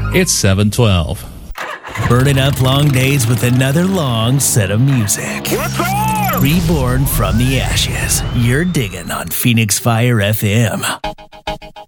It's 7:12. Burning up long days with another long set of music. What's up? Reborn from the ashes. You're digging on Phoenix Fire FM.